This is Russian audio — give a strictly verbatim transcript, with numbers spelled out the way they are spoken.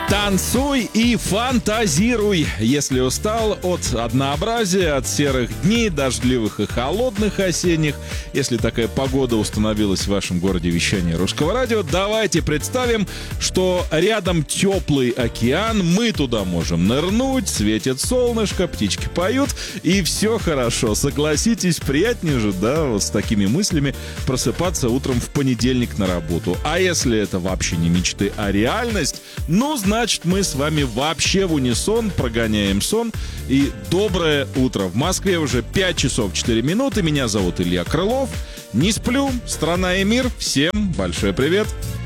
Танцуй и фантазируй, если устал от однообразия, от серых дней, дождливых и холодных осенних. Если такая погода установилась в вашем городе вещания Русского радио, давайте представим, что рядом теплый океан, мы туда можем нырнуть, светит солнышко, птички поют, и все хорошо. Согласитесь, приятнее же, да, вот с такими мыслями просыпаться утром в понедельник на работу. А если это вообще не мечты, а реальность, ну, значит, Значит, мы с вами вообще в унисон прогоняем сон. И доброе утро. В Москве уже пять часов четыре минуты. Меня зовут Илья Крылов. Не сплю. Страна и мир. Всем большой привет.